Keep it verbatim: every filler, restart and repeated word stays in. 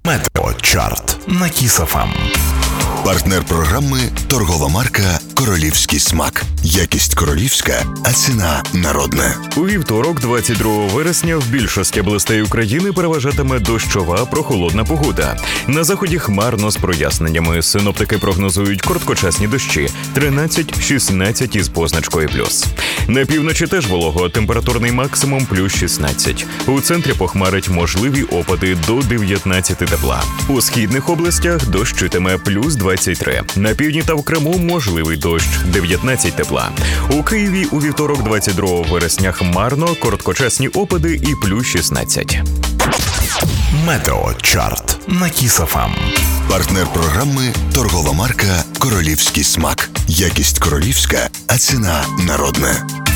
Метеочарт на Кіс еф ем. Партнер програми – торгова марка «Королівський смак». Якість королівська, а ціна народна. У вівторок, двадцять другого вересня, в більшості областей України переважатиме дощова прохолодна погода. На заході хмарно з проясненнями. Синоптики прогнозують короткочасні дощі – тринадцять-шістнадцять із позначкою плюс. На півночі теж волого, температурний максимум – плюс шістнадцять. У центрі похмарить можливі опади до дев'ятнадцяти тепла. У східних областях дощитиме плюс двадцять три. На півдні та в Криму можливий дощ – дев'ятнадцять тепла. У Києві у вівторок, двадцять другого вересня, хмарно, короткочасні опади і плюс шістнадцять. Метеочарт на Кіс еф ем. Партнер програми – торгова марка «Королівський смак». Якість королівська, а ціна народна.